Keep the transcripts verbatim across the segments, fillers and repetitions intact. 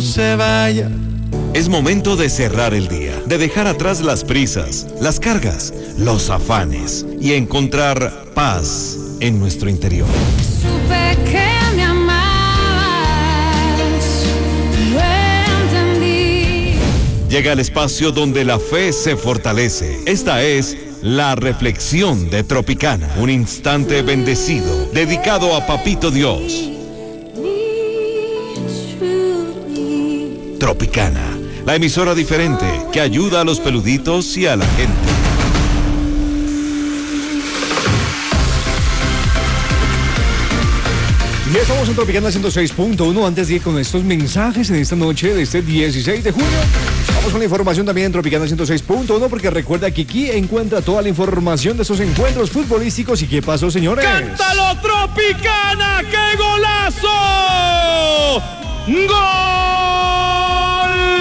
se vaya. Es momento de cerrar el día, de dejar atrás las prisas, las cargas, los afanes y encontrar paz en nuestro interior. Supe que me amabas, lo entendí. Llega el espacio donde la fe se fortalece. Esta es la reflexión de Tropicana, un instante bendecido, dedicado a Papito Dios. Tropicana, la emisora diferente que ayuda a los peluditos y a la gente. Ya estamos en Tropicana ciento seis punto uno. Antes de ir con estos mensajes en esta noche de este dieciséis de junio, vamos con la información también en Tropicana ciento seis punto uno, porque recuerda que aquí encuentra toda la información de esos encuentros futbolísticos. ¿Y qué pasó, señores? ¡Cántalo, Tropicana! ¡Qué golazo! ¡Gol!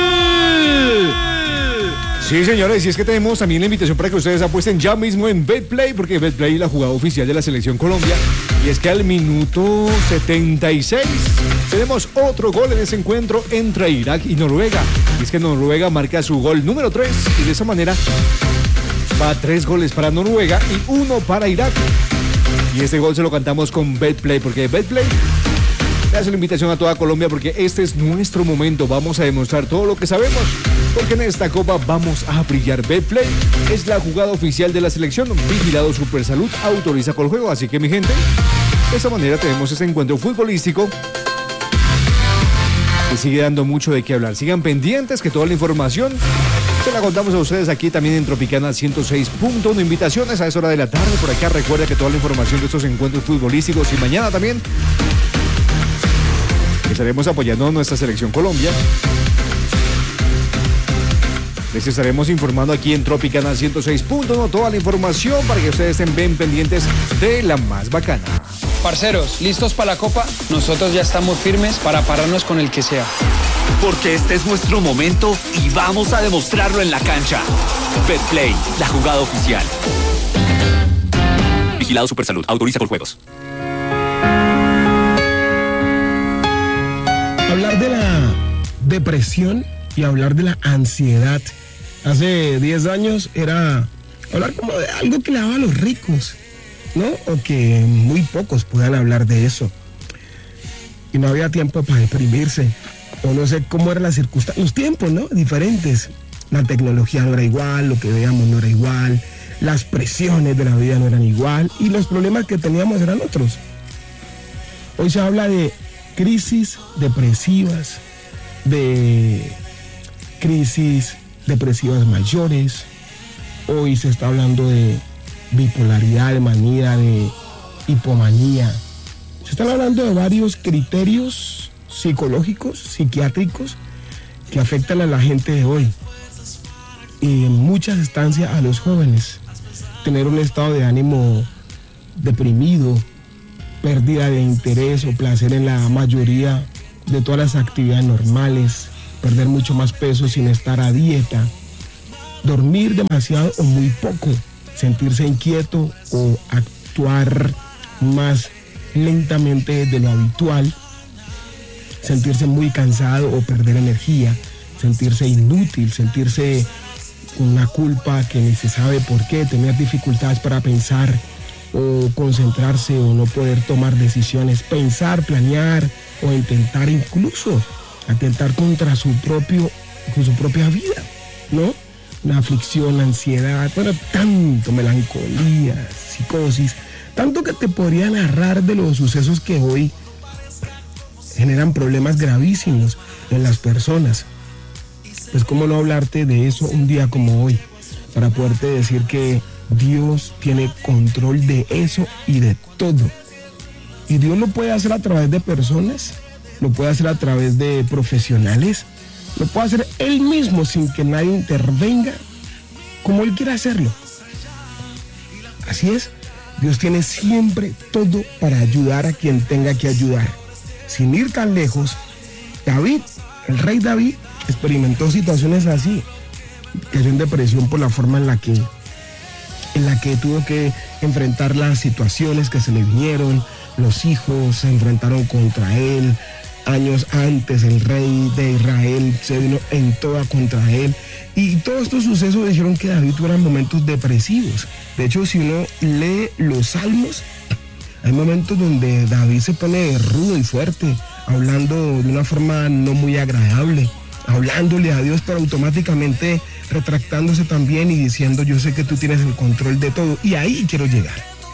Sí, señores, y es que tenemos también la invitación para que ustedes apuesten ya mismo en BetPlay, porque BetPlay es la jugada oficial de la Selección Colombia. Y es que al minuto setenta y seis tenemos otro gol en ese encuentro entre Irak y Noruega. Y es que Noruega marca su gol número tres y de esa manera va tres goles para Noruega y uno para Irak. Y este gol se lo cantamos con BetPlay, porque BetPlay le hace la invitación a toda Colombia, porque este es nuestro momento. Vamos a demostrar todo lo que sabemos, porque en esta copa vamos a brillar. BetPlay es la jugada oficial de la selección. Vigilado Supersalud, autoriza con el juego. Así que, mi gente, de esta manera tenemos este encuentro futbolístico que sigue dando mucho de qué hablar. Sigan pendientes, que toda la información se la contamos a ustedes aquí también en Tropicana ciento seis punto uno. Invitaciones a esa hora de la tarde por acá. Recuerda que toda la información de estos encuentros futbolísticos, y mañana también estaremos apoyando a nuestra Selección Colombia. Les estaremos informando aquí en Tropicana ciento seis punto uno toda la información para que ustedes estén bien pendientes de la más bacana. Parceros, ¿listos para la copa? Nosotros ya estamos firmes para pararnos con el que sea. Porque este es nuestro momento y vamos a demostrarlo en la cancha. BetPlay, la jugada oficial. Vigilado Supersalud, autoriza con juegos. Hablar de la depresión y hablar de la ansiedad hace diez años era hablar como de algo que le daba a los ricos, ¿no? O que muy pocos puedan hablar de eso. Y no había tiempo para deprimirse. O no sé cómo eran las circunstancias, los tiempos, ¿no? Diferentes. La tecnología no era igual, lo que veíamos no era igual, las presiones de la vida no eran igual y los problemas que teníamos eran otros. Hoy se habla de crisis depresivas, de crisis depresivas mayores. Hoy se está hablando de bipolaridad, de manía, de hipomanía. Se están hablando de varios criterios psicológicos, psiquiátricos, que afectan a la gente de hoy. Y en muchas instancias a los jóvenes. Tener un estado de ánimo deprimido, pérdida de interés o placer en la mayoría de todas las actividades normales, perder mucho más peso sin estar a dieta, dormir demasiado o muy poco, sentirse inquieto o actuar más lentamente de lo habitual, sentirse muy cansado o perder energía, sentirse inútil, sentirse con una culpa que ni se sabe por qué, tener dificultades para pensar o concentrarse o no poder tomar decisiones, pensar, planear o intentar incluso atentar contra su propio, con su propia vida, ¿no? Una aflicción, ansiedad, bueno, tanto, melancolía, psicosis, tanto que te podría narrar de los sucesos que hoy generan problemas gravísimos en las personas. Pues cómo no hablarte de eso un día como hoy, para poderte decir que Dios tiene control de eso y de todo. Y Dios lo puede hacer a través de personas, lo puede hacer a través de profesionales, lo puede hacer Él mismo sin que nadie intervenga, como Él quiera hacerlo. Así es, Dios tiene siempre todo para ayudar a quien tenga que ayudar. Sin ir tan lejos, David, el rey David, experimentó situaciones así, que en depresión por la forma en la que en la que tuvo que enfrentar las situaciones que se le vinieron. Los hijos se enfrentaron contra él. Años antes el rey de Israel se vino en toda contra él. Y todos estos sucesos dijeron que David tuviera momentos depresivos. De hecho, si uno lee los salmos, hay momentos donde David se pone rudo y fuerte, hablando de una forma no muy agradable, hablándole a Dios, pero automáticamente retractándose también y diciendo: yo sé que tú tienes el control de todo. Y ahí quiero llegar.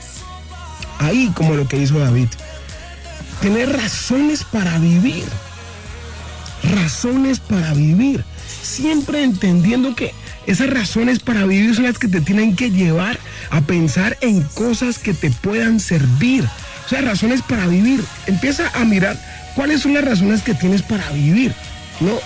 Ahí, como lo que hizo David. Tener razones para vivir. Razones para vivir. Siempre entendiendo que esas razones para vivir son las que te tienen que llevar a pensar en cosas que te puedan servir. O sea, razones para vivir. Empieza a mirar cuáles son las razones que tienes para vivir, ¿no?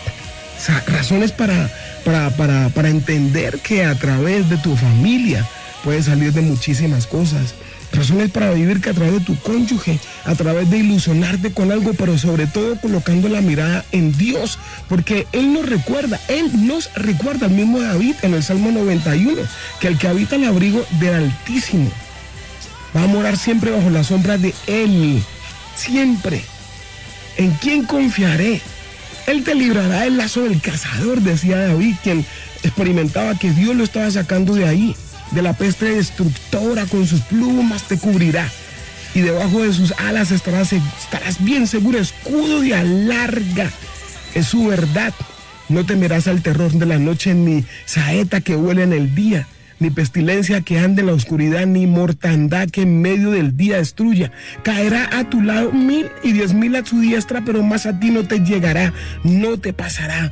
O sea, razones para, para, para, para entender que a través de tu familia puedes salir de muchísimas cosas. Razones para vivir que a través de tu cónyuge, a través de ilusionarte con algo, pero sobre todo colocando la mirada en Dios, porque Él nos recuerda, Él nos recuerda, el mismo David en el Salmo noventa y uno, que el que habita el abrigo del Altísimo va a morar siempre bajo la sombra de Él, siempre. ¿En quién confiaré? Él te librará del lazo del cazador, decía David, quien experimentaba que Dios lo estaba sacando de ahí. De la peste destructora, con sus plumas te cubrirá, y debajo de sus alas estarás, estarás bien seguro. Escudo de alarga es su verdad. No temerás al terror de la noche, ni saeta que huele en el día, ni pestilencia que ande en la oscuridad, ni mortandad que en medio del día destruya. Caerá a tu lado mil y diez mil a su diestra, pero más a ti no te llegará, no te pasará.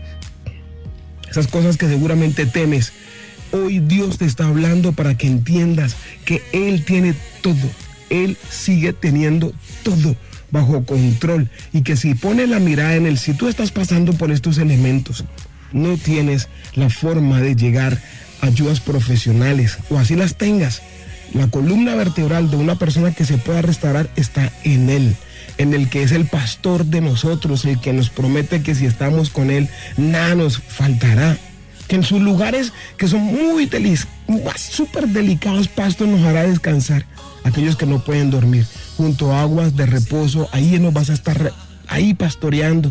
Esas cosas que seguramente temes, hoy Dios te está hablando para que entiendas que Él tiene todo. Él sigue teniendo todo bajo control, y que si pones la mirada en Él, si tú estás pasando por estos elementos, no tienes la forma de llegar a ayudas profesionales, o así las tengas, la columna vertebral de una persona que se pueda restaurar está en Él, en el que es el pastor de nosotros, el que nos promete que si estamos con Él, nada nos faltará. Que en sus lugares que son muy delicados, súper delicados pastos, nos hará descansar. Aquellos que no pueden dormir, junto a aguas de reposo, ahí nos vas a estar ahí pastoreando.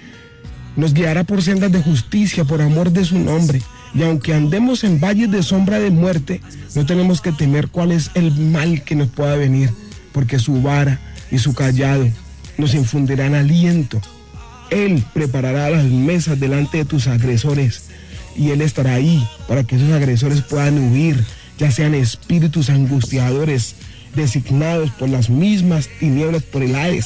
Nos guiará por sendas de justicia, por amor de su nombre. Y aunque andemos en valles de sombra de muerte, no tenemos que temer cuál es el mal que nos pueda venir, porque su vara y su cayado nos infundirán aliento. Él preparará las mesas delante de tus agresores, y Él estará ahí para que esos agresores puedan huir, ya sean espíritus angustiadores designados por las mismas tinieblas, por el Hades.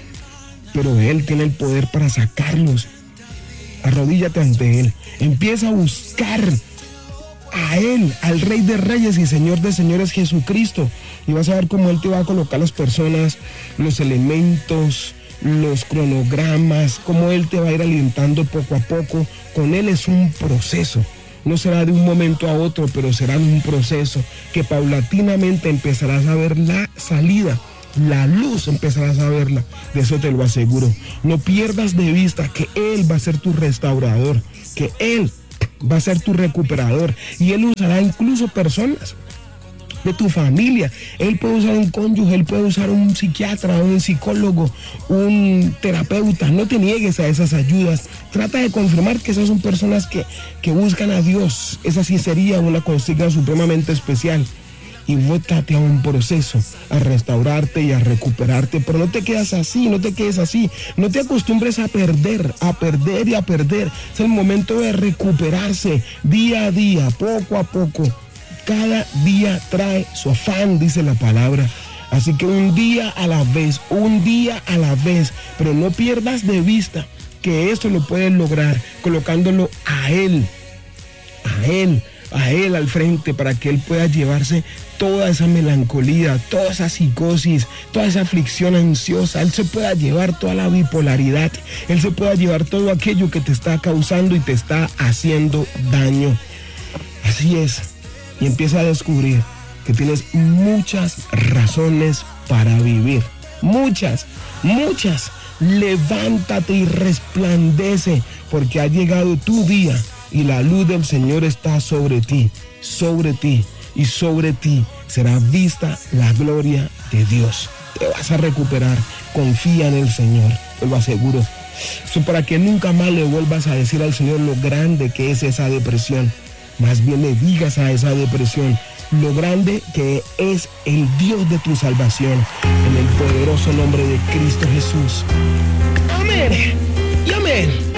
Pero Él tiene el poder para sacarlos. Arrodíllate ante Él, empieza a buscar a Él, al Rey de Reyes y Señor de Señores, Jesucristo, y vas a ver cómo Él te va a colocar las personas, los elementos, los cronogramas, cómo Él te va a ir alentando poco a poco. Con Él es un proceso, no será de un momento a otro, pero será un proceso que paulatinamente empezarás a ver la salida, la luz empezarás a verla, de eso te lo aseguro. No pierdas de vista que Él va a ser tu restaurador, que Él va a ser tu recuperador, y Él usará incluso personas de tu familia. Él puede usar un cónyuge, Él puede usar un psiquiatra, un psicólogo, un terapeuta. No te niegues a esas ayudas. Trata de confirmar que esas son personas que, que buscan a Dios. Esa sí sería una consigna supremamente especial. Y bótate a un proceso, a restaurarte y a recuperarte. Pero no te quedas así, no te quedes así. No te acostumbres a perder, a perder y a perder. Es el momento de recuperarse día a día, poco a poco. Cada día trae su afán, dice la palabra. Así que un día a la vez, un día a la vez. Pero no pierdas de vista que esto lo puedes lograr colocándolo a Él, a Él, a Él al frente, para que Él pueda llevarse toda esa melancolía, toda esa psicosis, toda esa aflicción ansiosa. Él se pueda llevar toda la bipolaridad. Él se pueda llevar todo aquello que te está causando y te está haciendo daño. Así es. Y empieza a descubrir que tienes muchas razones para vivir. Muchas, muchas. Levántate y resplandece, porque ha llegado tu día y la luz del Señor está sobre ti, sobre ti y sobre ti será vista la gloria de Dios. Te vas a recuperar. Confía en el Señor, te lo aseguro. Eso para que nunca más le vuelvas a decir al Señor lo grande que es esa depresión. Más bien le digas a esa depresión lo grande que es el Dios de tu salvación. En el poderoso nombre de Cristo Jesús. Amén y amén.